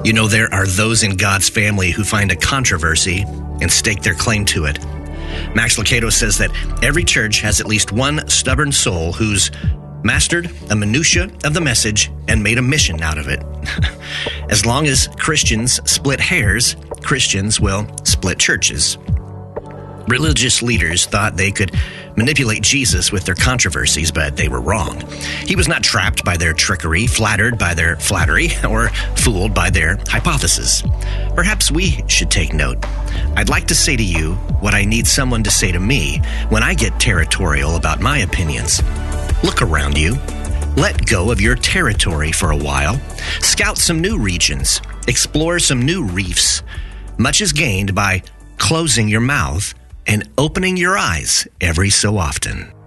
You know, there are those in God's family who find a controversy and stake their claim to it. Max Lucado says that every church has at least one stubborn soul who's mastered a minutia of the message and made a mission out of it. As long as Christians split hairs, Christians will split churches. Religious leaders thought they could manipulate Jesus with their controversies, but they were wrong. He was not trapped by their trickery, flattered by their flattery, or fooled by their hypothesis. Perhaps we should take note. I'd like to say to you what I need someone to say to me when I get territorial about my opinions. Look around you. Let go of your territory for a while. Scout some new regions. Explore some new reefs. Much is gained by closing your mouth and opening your eyes every so often.